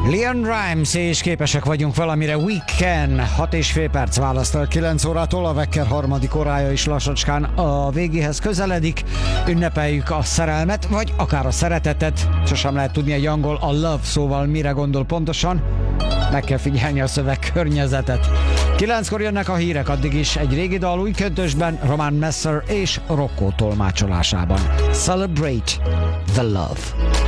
Leon Rimes és képesek vagyunk valamire. We Can. 6,5 perc választ el 9 órától. A Wecker harmadik órája is lassacskán a végéhez közeledik. Ünnepeljük a szerelmet, vagy akár a szeretetet. Sosem lehet tudni egy angol a love szóval mire gondol pontosan. Meg kell figyelni a szövegkörnyezetet. 9-kor jönnek a hírek, addig is egy régi dal új köntösben, Roman Messer és Rocco tolmácsolásában. Celebrate the love.